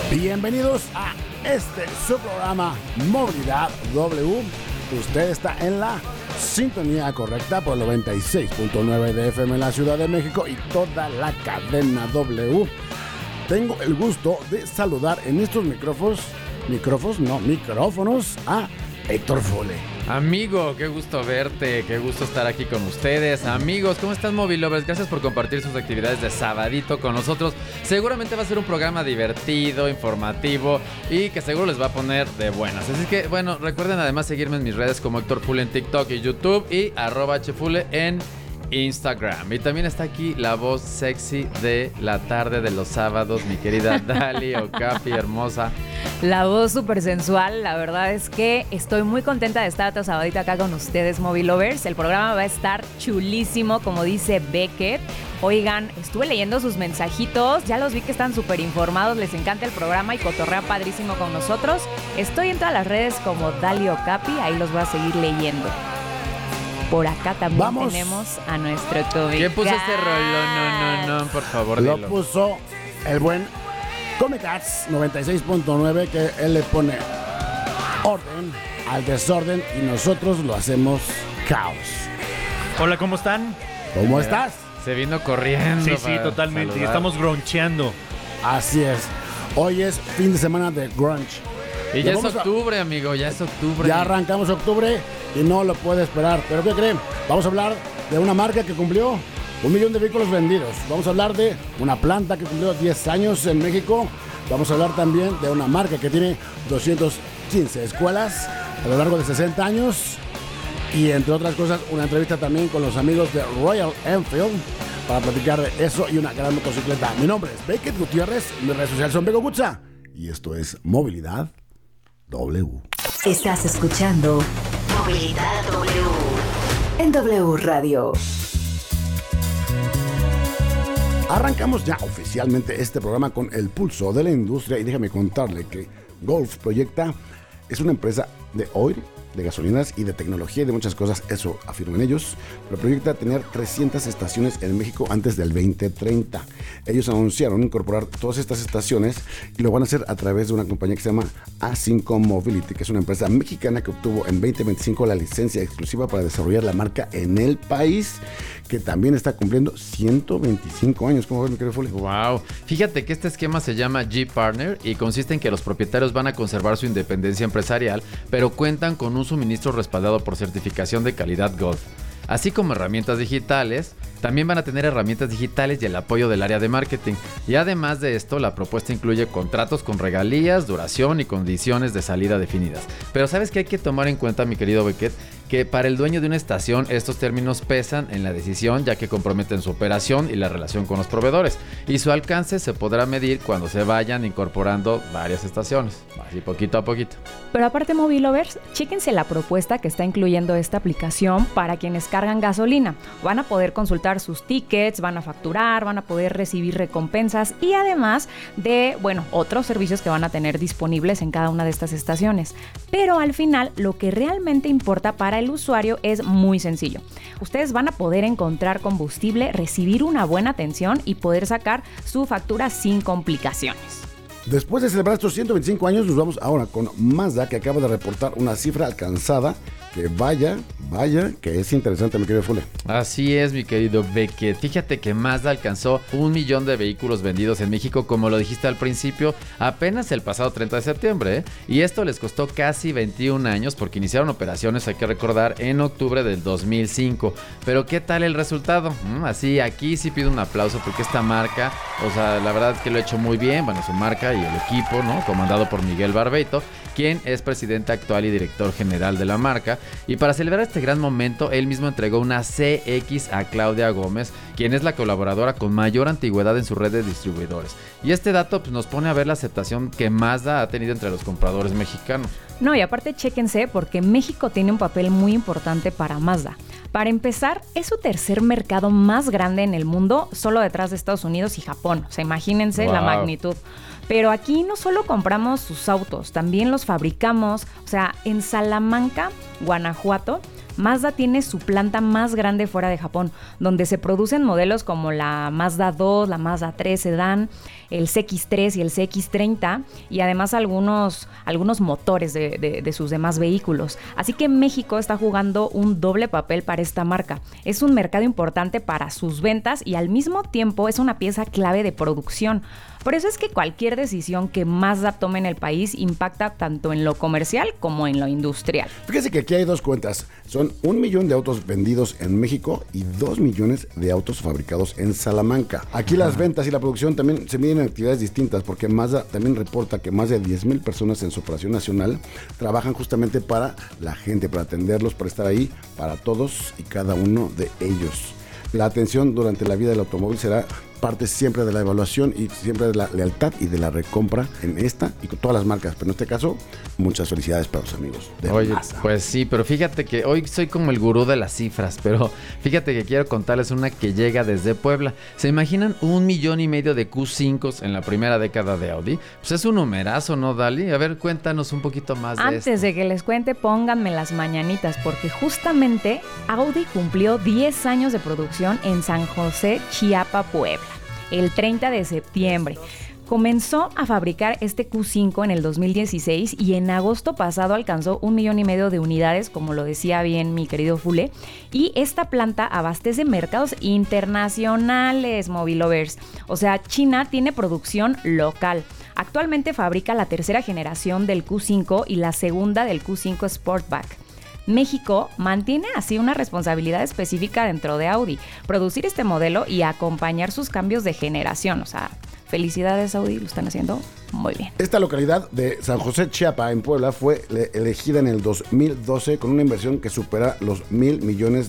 Bienvenidos a su programa Movilidad W. Usted está en la sintonía correcta por el 96.9 de FM en la Ciudad de México y toda la cadena W. Tengo el gusto de saludar en estos micrófonos a Héctor Fule. Amigo, qué gusto verte, qué gusto estar aquí con ustedes. Amigos, ¿cómo están, Movilovers? Gracias por compartir sus actividades de sabadito con nosotros. Seguramente va a ser un programa divertido, informativo y que seguro les va a poner de buenas. Así que, bueno, recuerden además seguirme en mis redes como Héctor Fule en TikTok y YouTube y @hfule en Instagram. Y también está aquí la voz sexy de la tarde de los sábados, mi querida Dali Okapi, hermosa. La voz súper sensual, la verdad es que estoy muy contenta de estar otro sabadito acá con ustedes, Movilovers. El programa va a estar chulísimo, como dice Beckett. Oigan, estuve leyendo sus mensajitos, ya los vi que están súper informados, les encanta el programa y cotorrean padrísimo con nosotros. Estoy en todas las redes como Dali Okapi, ahí los voy a seguir leyendo. Por acá también tenemos a nuestro Comic. ¿Quién puso este rollo? No, por favor, lo dilo. puso el buen Comicats 96.9, que él le pone orden al desorden y nosotros lo hacemos caos. Hola, ¿cómo están? ¿Cómo estás? Se vino corriendo. Sí, totalmente. Saludar. Estamos groncheando. Así es. Hoy es fin de semana de grunge. Y ya es octubre, amigo, ya es octubre. Ya arrancamos octubre y no lo puede esperar. ¿Pero qué creen? Vamos a hablar de una marca que cumplió 1 millón de vehículos vendidos. Vamos a hablar de una planta que cumplió 10 años en México. Vamos a hablar también de una marca que tiene 215 escuelas a lo largo de 60 años. Y entre otras cosas, una entrevista también con los amigos de Royal Enfield para platicar de eso y una gran motocicleta. Mi nombre es Beckett Gutiérrez, mis redes sociales son Bego Gutza y esto es Movilidad W. Estás escuchando Movilidad W en W Radio. Arrancamos ya oficialmente este programa con el pulso de la industria y déjame contarle que Golf Proyecta es una empresa de oil, de gasolinas y de tecnología y de muchas cosas, eso afirman ellos, pero proyecta tener 300 estaciones en México antes del 2030. Ellos anunciaron incorporar todas estas estaciones y lo van a hacer a través de una compañía que se llama A5 Mobility, que es una empresa mexicana que obtuvo en 2025 la licencia exclusiva para desarrollar la marca en el país, que también está cumpliendo 125 años. ¿Cómo ves, mi querido Fule? Wow. Fíjate que este esquema se llama G-Partner y consiste en que los propietarios van a conservar su independencia empresarial, pero cuentan con un suministro respaldado por certificación de calidad Gold. Así como herramientas digitales, también van a tener herramientas digitales y el apoyo del área de marketing. Y además de esto, la propuesta incluye contratos con regalías, duración y condiciones de salida definidas. Pero ¿sabes qué hay que tomar en cuenta, mi querido Beckett? Que para el dueño de una estación estos términos pesan en la decisión, ya que comprometen su operación y la relación con los proveedores. Y su alcance se podrá medir cuando se vayan incorporando varias estaciones, así poquito a poquito. Pero aparte, Movilovers, chéquense la propuesta que está incluyendo esta aplicación para quienes cargan gasolina. Van a poder consultar sus tickets, van a facturar, van a poder recibir recompensas y además de, otros servicios que van a tener disponibles en cada una de estas estaciones. Pero al final, lo que realmente importa para el usuario es muy sencillo. Ustedes van a poder encontrar combustible, recibir una buena atención y poder sacar su factura sin complicaciones. Después de celebrar estos 125 años, nos vamos ahora con Mazda, que acaba de reportar una cifra alcanzada que vaya, que es interesante, mi querido Fule. Así es, mi querido Beckett. Fíjate que Mazda alcanzó 1 millón de vehículos vendidos en México, como lo dijiste al principio, apenas el pasado 30 de septiembre, ¿eh? Y esto les costó casi 21 años porque iniciaron operaciones, hay que recordar, en octubre del 2005. Pero ¿qué tal el resultado? Así, aquí sí pido un aplauso porque esta marca, la verdad es que lo ha hecho muy bien, su marca y el equipo, ¿no? Comandado por Miguel Barbeito, quien es presidente actual y director general de la marca. Y para celebrar este gran momento, él mismo entregó una CX a Claudia Gómez, quien es la colaboradora con mayor antigüedad en su red de distribuidores. Y este dato nos pone a ver la aceptación que Mazda ha tenido entre los compradores mexicanos. No, y aparte chéquense porque México tiene un papel muy importante para Mazda. Para empezar, es su tercer mercado más grande en el mundo, solo detrás de Estados Unidos y Japón. Imagínense la magnitud. Pero aquí no solo compramos sus autos, también los fabricamos. En Salamanca, Guanajuato, Mazda tiene su planta más grande fuera de Japón, donde se producen modelos como la Mazda 2, la Mazda 3 Sedán, el CX-3 y el CX-30, y además algunos motores de sus demás vehículos. Así que México está jugando un doble papel para esta marca. Es un mercado importante para sus ventas y al mismo tiempo es una pieza clave de producción. Por eso es que cualquier decisión que Mazda tome en el país impacta tanto en lo comercial como en lo industrial. Fíjese que aquí hay dos cuentas. Son 1 millón de autos vendidos en México y 2 millones de autos fabricados en Salamanca. Aquí las ventas y la producción también se miden en actividades distintas, porque Mazda también reporta que más de 10,000 personas en su operación nacional trabajan justamente para la gente, para atenderlos, para estar ahí para todos y cada uno de ellos. La atención durante la vida del automóvil será parte siempre de la evaluación y siempre de la lealtad y de la recompra en esta y con todas las marcas. Pero en este caso, muchas felicidades para los amigos de Oye, Mazda. pues sí, pero fíjate que hoy soy como el gurú de las cifras, pero fíjate que quiero contarles una que llega desde Puebla. ¿Se imaginan 1,5 millones de Q5 en la primera década de Audi? Pues es un numerazo, ¿no, Dali? A ver, cuéntanos un poquito más de esto. Antes de que les cuente, pónganme las mañanitas, porque justamente Audi cumplió 10 años de producción en San José, Chiapa, Puebla, el 30 de septiembre. Comenzó a fabricar este Q5 en el 2016 y en agosto pasado alcanzó 1,5 millones de unidades, como lo decía bien mi querido Fule. Y esta planta abastece mercados internacionales, Mobilovers. O sea, China tiene producción local. Actualmente fabrica la tercera generación del Q5 y la segunda del Q5 Sportback. México mantiene así una responsabilidad específica dentro de Audi, producir este modelo y acompañar sus cambios de generación. O sea, felicidades Audi, lo están haciendo muy bien. Esta localidad de San José, Chiapa, en Puebla, fue elegida en el 2012 con una inversión que supera los $1,000 millones,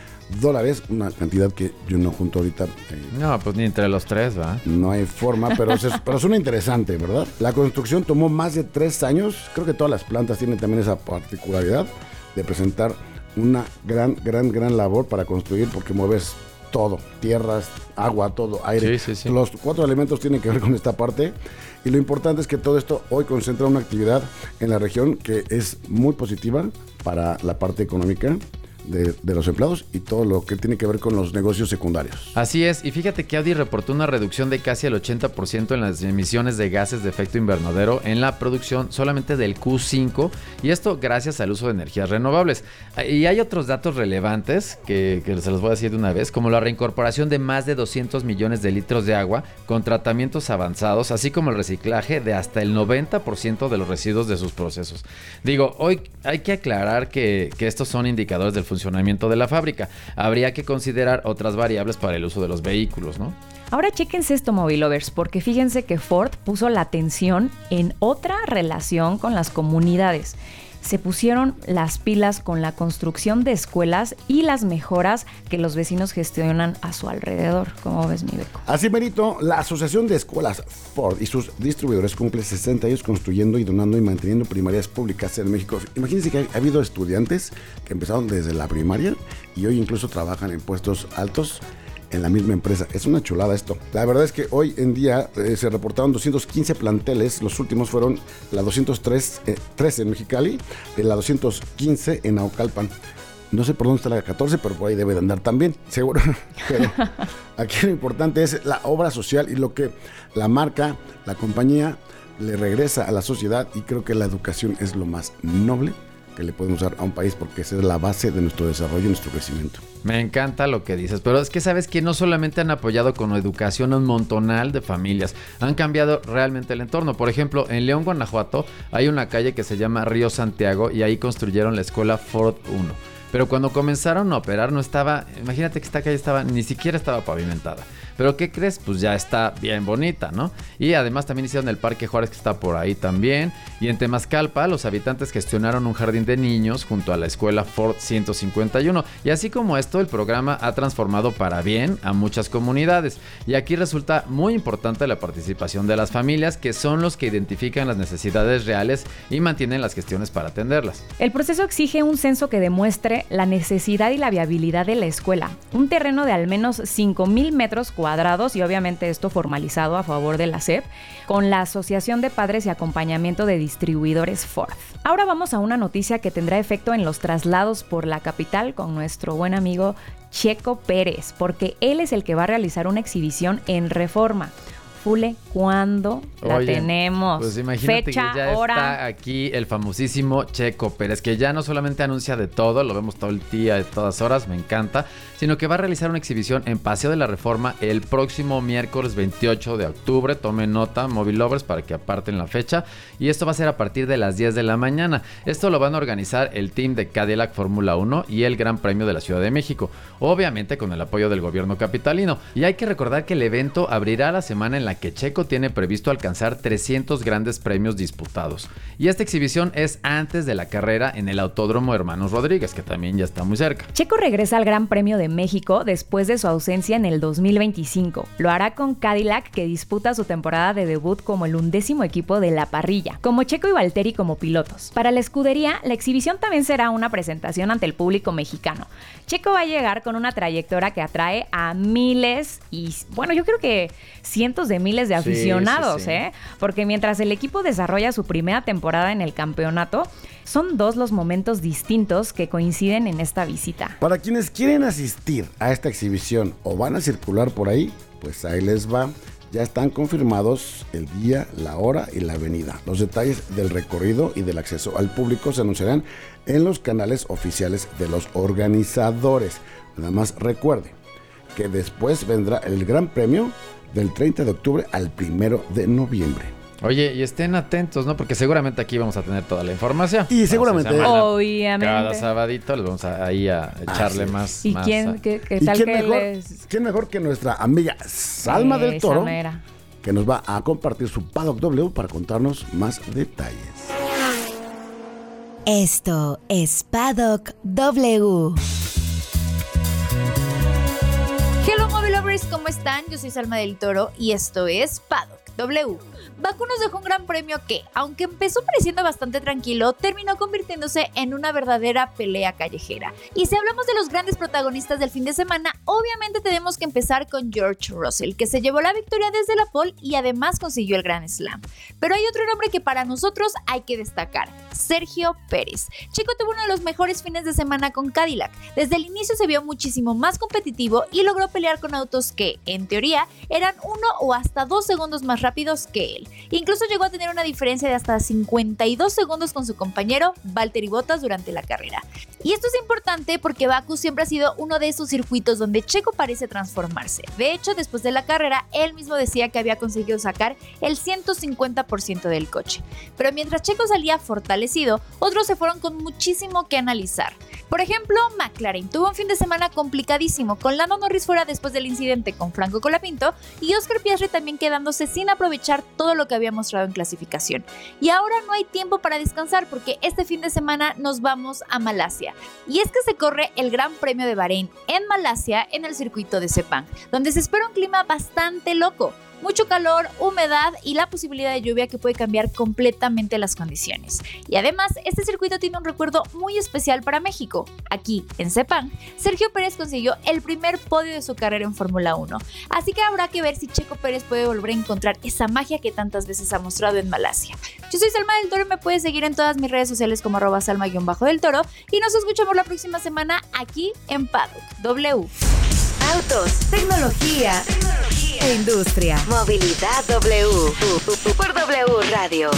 una cantidad que yo no junto ahorita. No, pues ni entre los tres, ¿va? No hay forma, pero suena interesante, ¿verdad? La construcción tomó más de 3 años. Creo que todas las plantas tienen también esa particularidad de presentar una gran labor para construir, porque mueves todo, tierras, agua, todo, aire. Sí. Los 4 elementos tienen que ver con esta parte, y lo importante es que todo esto hoy concentra una actividad en la región que es muy positiva para la parte económica de los empleados y todo lo que tiene que ver con los negocios secundarios. Así es, y fíjate que Audi reportó una reducción de casi el 80% en las emisiones de gases de efecto invernadero en la producción solamente del Q5, y esto gracias al uso de energías renovables. Y hay otros datos relevantes que se los voy a decir de una vez, como la reincorporación de más de 200 millones de litros de agua con tratamientos avanzados, así como el reciclaje de hasta el 90% de los residuos de sus procesos. Digo, hoy hay que aclarar que estos son indicadores del funcionamiento de la fábrica. Habría que considerar otras variables para el uso de los vehículos, ¿no? Ahora chéquense esto, Mobilovers, porque fíjense que Ford puso la atención en otra relación con las comunidades. Se pusieron las pilas con la construcción de escuelas y las mejoras que los vecinos gestionan a su alrededor. ¿Cómo ves, mi Beco? Así merito, la Asociación de Escuelas Ford y sus distribuidores cumple 60 años construyendo y donando y manteniendo primarias públicas en México. Imagínense que ha habido estudiantes que empezaron desde la primaria y hoy incluso trabajan en puestos altos en la misma empresa. Es una chulada esto. La verdad es que hoy en día se reportaron 215 planteles. Los últimos fueron la 203 en Mexicali, la 215 en Naucalpan. No sé por dónde está la 14, pero por ahí debe de andar también, seguro. Pero aquí lo importante es la obra social y lo que la marca, la compañía, le regresa a la sociedad, y creo que la educación es lo más noble que le podemos dar a un país, porque esa es la base de nuestro desarrollo y nuestro crecimiento. Me encanta lo que dices, pero es que sabes que no solamente han apoyado con educación a un montonal de familias, han cambiado realmente el entorno. Por ejemplo, en León, Guanajuato, hay una calle que se llama Río Santiago y ahí construyeron la escuela Ford 1. Pero cuando comenzaron a operar no estaba, imagínate que esta calle ni siquiera estaba pavimentada. Pero ¿qué crees? Pues ya está bien bonita, ¿no? Y además también hicieron el Parque Juárez, que está por ahí también. Y en Temazcalpa, los habitantes gestionaron un jardín de niños junto a la escuela Ford 151. Y así como esto, el programa ha transformado para bien a muchas comunidades. Y aquí resulta muy importante la participación de las familias, que son los que identifican las necesidades reales y mantienen las gestiones para atenderlas. El proceso exige un censo que demuestre la necesidad y la viabilidad de la escuela. Un terreno de al menos 5,000 metros cuadrados cuadrados y obviamente esto formalizado a favor de la SEP con la Asociación de Padres y Acompañamiento de Distribuidores Ford. Ahora vamos a una noticia que tendrá efecto en los traslados por la capital con nuestro buen amigo Checo Pérez, porque él es el que va a realizar una exhibición en Reforma. Fule, ¿cuándo la tenemos? Pues imagínate fecha, que ya hora. está aquí el famosísimo Checo Pérez, que ya no solamente anuncia de todo, lo vemos todo el día, de todas horas, me encanta, sino que va a realizar una exhibición en Paseo de la Reforma el próximo miércoles 28 de octubre. Tomen nota, Mobile Lovers, para que aparten la fecha. Y esto va a ser a partir de las 10 de la mañana. Esto lo van a organizar el team de Cadillac Fórmula 1 y el Gran Premio de la Ciudad de México, obviamente con el apoyo del gobierno capitalino. Y hay que recordar que el evento abrirá la semana en la que Checo tiene previsto alcanzar 300 grandes premios disputados. Y esta exhibición es antes de la carrera en el Autódromo Hermanos Rodríguez, que también ya está muy cerca. Checo regresa al Gran Premio de México después de su ausencia en el 2025. Lo hará con Cadillac, que disputa su temporada de debut como el 11º equipo de la parrilla, como Checo y Valtteri como pilotos. Para la escudería, la exhibición también será una presentación ante el público mexicano. Checo va a llegar con una trayectoria que atrae a miles y, bueno, yo creo que cientos de miles de aficionados, sí. Porque mientras el equipo desarrolla su primera temporada en el campeonato, son dos los momentos distintos que coinciden en esta visita. Para quienes quieren asistir a esta exhibición o van a circular por ahí, pues ahí les va. Ya están confirmados el día, la hora y la avenida. Los detalles del recorrido y del acceso al público se anunciarán en los canales oficiales de los organizadores. Nada más recuerde que después vendrá el Gran Premio del 30 de octubre al 1 de noviembre. Oye, y estén atentos, ¿no? Porque seguramente aquí vamos a tener toda la información. Y seguramente. Obviamente. Cada sabadito les vamos a echarle más. ¿Y más qué tal que quién mejor que nuestra amiga Salma del Toro, mera, que nos va a compartir su Paddock W para contarnos más detalles? Esto es Paddock W. Hello Mobile Lovers, ¿cómo están? Yo soy Salma del Toro y esto es Paddock W. Baku nos dejó un gran premio que, aunque empezó pareciendo bastante tranquilo, terminó convirtiéndose en una verdadera pelea callejera. Y si hablamos de los grandes protagonistas del fin de semana, obviamente tenemos que empezar con George Russell, que se llevó la victoria desde la pole y además consiguió el Grand Slam. Pero hay otro nombre que para nosotros hay que destacar: Sergio Pérez. Checo tuvo uno de los mejores fines de semana con Cadillac. Desde el inicio se vio muchísimo más competitivo y logró pelear con autos que, en teoría, eran 1 o hasta 2 segundos más rápidos que él. Incluso llegó a tener una diferencia de hasta 52 segundos con su compañero Valtteri Bottas durante la carrera. Y esto es importante porque Baku siempre ha sido uno de esos circuitos donde Checo parece transformarse. De hecho, después de la carrera, él mismo decía que había conseguido sacar el 150% del coche. Pero mientras Checo salía fortalecido, otros se fueron con muchísimo que analizar. Por ejemplo, McLaren tuvo un fin de semana complicadísimo, con Lando Norris fuera después del incidente con Franco Colapinto y Oscar Piastri también quedándose sin aprovechar todo lo que había mostrado en clasificación. Y ahora no hay tiempo para descansar porque este fin de semana nos vamos a Malasia. Y es que se corre el Gran Premio de Bahrein en Malasia en el circuito de Sepang, donde se espera un clima bastante loco. Mucho calor, humedad y la posibilidad de lluvia que puede cambiar completamente las condiciones. Y además, este circuito tiene un recuerdo muy especial para México. Aquí, en Sepang, Sergio Pérez consiguió el primer podio de su carrera en Fórmula 1. Así que habrá que ver si Checo Pérez puede volver a encontrar esa magia que tantas veces ha mostrado en Malasia. Yo soy Salma del Toro, me puedes seguir en todas mis redes sociales como @salma_del Toro y nos escuchamos la próxima semana aquí en Paddock W. Autos, tecnología e industria. Movilidad W. Por W Radio.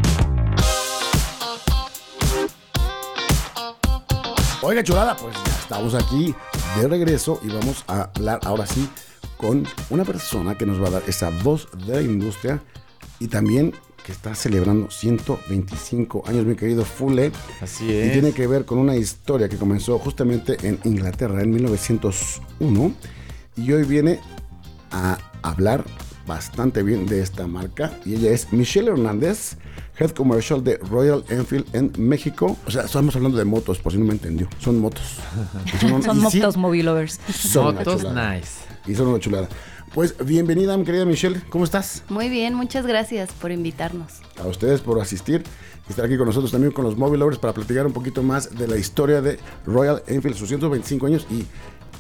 Oiga, chulada, pues ya estamos aquí de regreso y vamos a hablar ahora sí con una persona que nos va a dar esa voz de la industria y también que está celebrando 125 años, mi querido Fule. Así es. Y tiene que ver con una historia que comenzó justamente en Inglaterra en 1901 y hoy viene a hablar bastante bien de esta marca y ella es Michelle Hernández, Head Commercial de Royal Enfield en México. O sea, estamos hablando de motos, por si no me entendió. Son motos. Son motos, Mobile Lovers. Son motos nice. Y son una chulada. Pues bienvenida, mi querida Michelle. ¿Cómo estás? Muy bien, muchas gracias por invitarnos. A ustedes por asistir y estar aquí con nosotros también con los Mobile Lovers para platicar un poquito más de la historia de Royal Enfield, sus 125 años y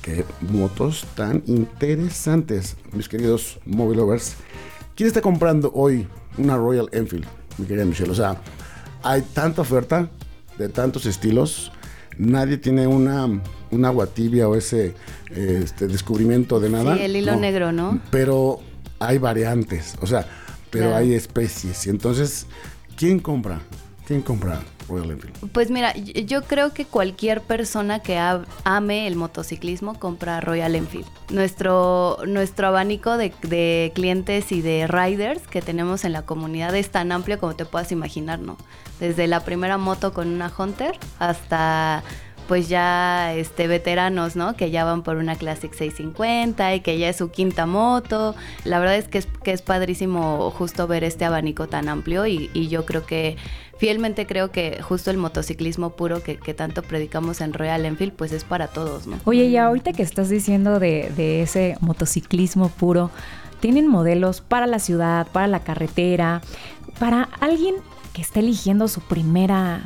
Qué motos tan interesantes, mis queridos Mobile Lovers. ¿Quién está comprando hoy una Royal Enfield, mi querida Michelle? O sea, hay tanta oferta de tantos estilos. Nadie tiene una agua tibia o ese descubrimiento de nada. Sí, el hilo negro, ¿no? Pero hay variantes, o sea, pero Claro. hay especies. Y entonces, ¿quién compra? ¿Quién compra Royal Enfield? Pues mira, yo creo que cualquier persona que ame el motociclismo compra Royal Enfield. Nuestro abanico de clientes y de riders que tenemos en la comunidad es tan amplio como te puedas imaginar, ¿no? Desde la primera moto con una Hunter hasta pues ya veteranos, ¿no? Que ya van por una Classic 650 y que ya es su quinta moto. La verdad es que es padrísimo justo ver este abanico tan amplio y yo creo que fielmente creo que justo el motociclismo puro que tanto predicamos en Royal Enfield, pues es para todos, ¿no? Oye, y ahorita que estás diciendo de ese motociclismo puro, ¿tienen modelos para la ciudad, para la carretera, para alguien que está eligiendo su primera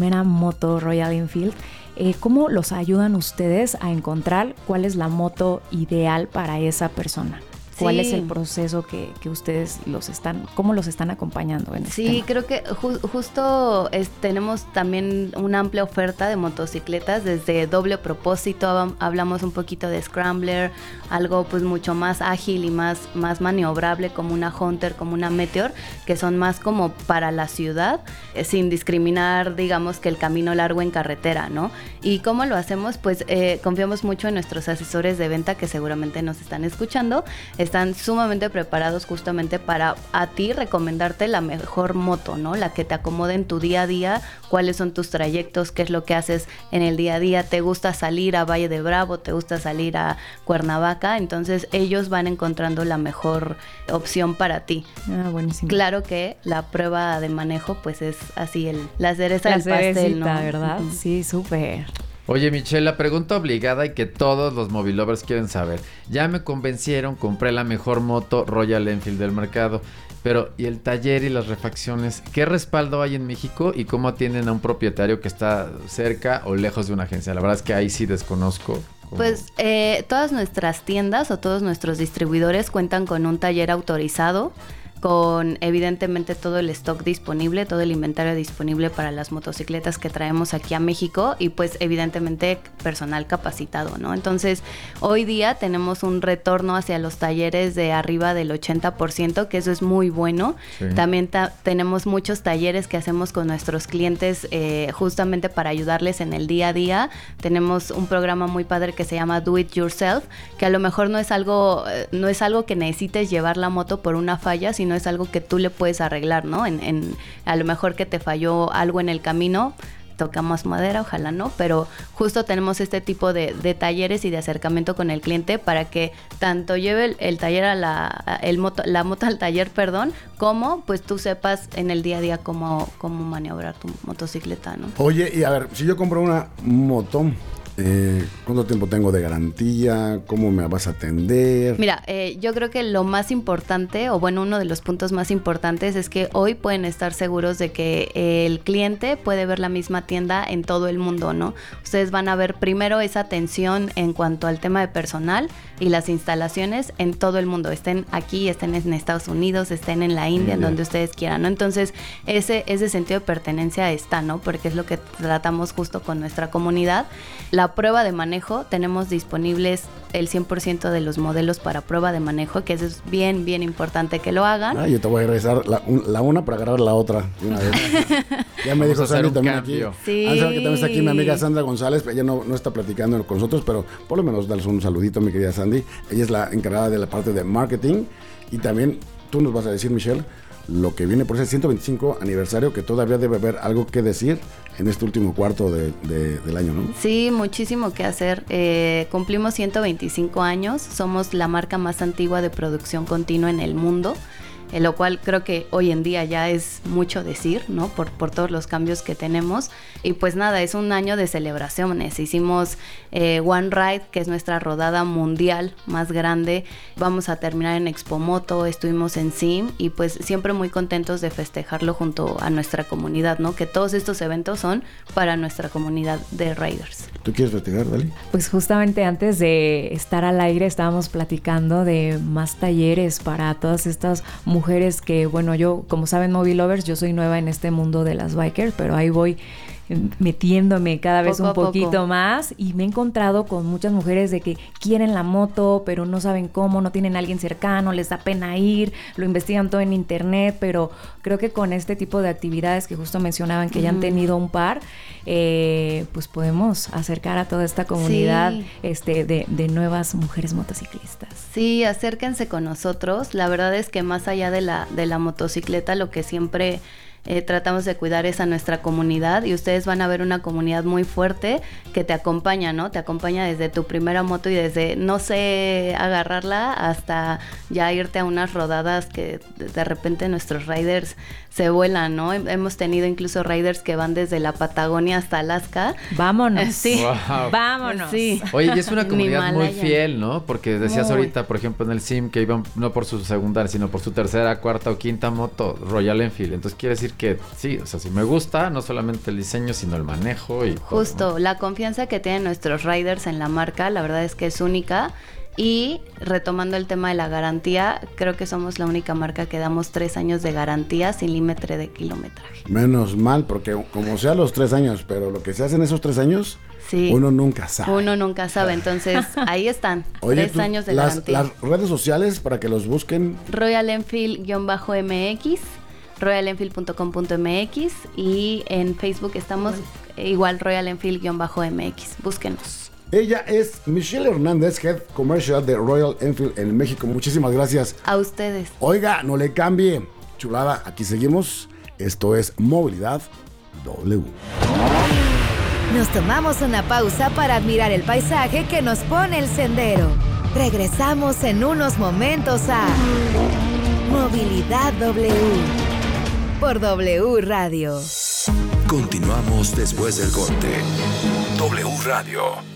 moto Royal Enfield? ¿Cómo los ayudan ustedes a encontrar cuál es la moto ideal para esa persona? ¿Cuál es el proceso que ustedes cómo los están acompañando en este Sí, tema? creo que justo tenemos también una amplia oferta de motocicletas desde doble propósito, hablamos un poquito de Scrambler, algo pues mucho más ágil y más maniobrable como una Hunter, como una Meteor, que son más como para la ciudad, sin discriminar, digamos, que el camino largo en carretera, ¿no? ¿Y cómo lo hacemos? Pues confiamos mucho en nuestros asesores de venta que seguramente nos están escuchando. Están sumamente preparados justamente para a ti recomendarte la mejor moto, ¿no? La que te acomode en tu día a día, cuáles son tus trayectos, qué es lo que haces en el día a día, te gusta salir a Valle de Bravo, te gusta salir a Cuernavaca, entonces ellos van encontrando la mejor opción para ti. Ah, buenísimo. Claro que la prueba de manejo pues es así la cereza La del pastel, ¿no? cerecita, ¿verdad? Ujú. Sí, súper. Oye, Michelle, la pregunta obligada y que todos los Mobile Lovers quieren saber. Ya me convencieron, compré la mejor moto Royal Enfield del mercado. Pero, ¿y el taller y las refacciones? ¿Qué respaldo hay en México y cómo atienden a un propietario que está cerca o lejos de una agencia? La verdad es que ahí sí desconozco. Pues todas nuestras tiendas o todos nuestros distribuidores cuentan con un taller autorizado, con evidentemente todo el stock disponible, todo el inventario disponible para las motocicletas que traemos aquí a México y pues evidentemente personal capacitado, ¿no? Entonces hoy día tenemos un retorno hacia los talleres de arriba del 80%, que eso es muy bueno. Sí. También tenemos muchos talleres que hacemos con nuestros clientes justamente para ayudarles en el día a día. Tenemos un programa muy padre que se llama Do It Yourself, que a lo mejor no es algo que necesites llevar la moto por una falla, sino es algo que tú le puedes arreglar, ¿no? A lo mejor que te falló algo en el camino, tocamos madera, ojalá no, pero justo tenemos este tipo de talleres y de acercamiento con el cliente para que tanto lleve el taller a la moto al taller, como pues tú sepas en el día a día cómo maniobrar tu motocicleta, ¿no? Oye, y a ver, si yo compro una moto, ¿cuánto tiempo tengo de garantía? ¿Cómo me vas a atender? Mira, yo creo que lo más importante, o bueno, uno de los puntos más importantes es que hoy pueden estar seguros de que el cliente puede ver la misma tienda en todo el mundo, ¿no? Ustedes van a ver primero esa atención en cuanto al tema de personal y las instalaciones en todo el mundo. Estén aquí, estén en Estados Unidos, estén en la India, en donde ustedes quieran, ¿no? Entonces, ese sentido de pertenencia está, ¿no? Porque es lo que tratamos justo con nuestra comunidad. La prueba de manejo, tenemos disponibles el 100% de los modelos para prueba de manejo, que eso es bien, bien importante que lo hagan. Ah, yo te voy a regresar la una para agarrar la otra de una vez. Ya me Vamos dijo a hacer Sandy un también cambio. aquí. Sí. Han sabido que también está aquí mi amiga Sandra González, ella no está platicando con nosotros, pero por lo menos darles un saludito, mi querida Sandy. Ella es la encargada de la parte de marketing y también tú nos vas a decir, Michelle, lo que viene por ese 125 aniversario, que todavía debe haber algo que decir en este último cuarto del año, ¿no? Sí, muchísimo que hacer. Cumplimos 125 años, somos la marca más antigua de producción continua en el mundo. lo cual creo que hoy en día ya es mucho decir, ¿no? Por todos los cambios que tenemos. Y pues nada, es un año de celebraciones. Hicimos One Ride, que es nuestra rodada mundial más grande. Vamos a terminar en Expo Moto, estuvimos en SIM y pues siempre muy contentos de festejarlo junto a nuestra comunidad, ¿no? Que todos estos eventos son para nuestra comunidad de riders. ¿Tú quieres festejar, Dali? Pues justamente antes de estar al aire estábamos platicando de más talleres para todas estas mujeres que, bueno, yo, como saben, Movie Lovers, yo soy nueva en este mundo de las bikers, pero ahí voy metiéndome cada vez un poquito más y me he encontrado con muchas mujeres de que quieren la moto pero no saben cómo, no tienen a alguien cercano, les da pena ir, lo investigan todo en internet, pero creo que con este tipo de actividades que justo mencionaban que ya han tenido un par, pues podemos acercar a toda esta comunidad de nuevas mujeres motociclistas. Sí, acérquense con nosotros. La verdad es que más allá de la motocicleta, lo que siempre tratamos de cuidar es a nuestra comunidad y ustedes van a ver una comunidad muy fuerte que te acompaña, ¿no? Te acompaña desde tu primera moto y desde, no sé, agarrarla hasta ya irte a unas rodadas que de repente nuestros riders se vuelan, ¿no? Hemos tenido incluso riders que van desde la Patagonia hasta Alaska. ¡Vámonos! Sí. Wow. ¡Vámonos! Sí. Oye, y es una comunidad muy Himalaya. fiel, ¿no? Porque decías ahorita, por ejemplo, en el SIM que iban no por su segunda, sino por su tercera, cuarta o quinta moto Royal Enfield. Entonces quiere decir que sí, o sea, si me gusta, no solamente el diseño, sino el manejo y justo, todo, ¿no? La confianza que tienen nuestros riders en la marca, la verdad es que es única. Y retomando el tema de la garantía, creo que somos la única marca que damos 3 años de garantía sin límite de kilometraje. Menos mal, porque como sea los 3 años, pero lo que se hace en esos 3 años, Sí. uno nunca sabe. Uno nunca sabe, entonces ahí están, Oye, 3 años de garantía. las redes sociales para que los busquen. Royal Enfield-MX, royalenfield.com.mx y en Facebook estamos igual Royal Enfield-MX, búsquenos. Ella es Michelle Hernández, Head Commercial de Royal Enfield en México. Muchísimas gracias. A ustedes. Oiga, no le cambie. Chulada, aquí seguimos. Esto es Movilidad W. Nos tomamos una pausa para admirar el paisaje que nos pone el sendero. Regresamos en unos momentos a Movilidad W por W Radio. Continuamos después del corte. W Radio.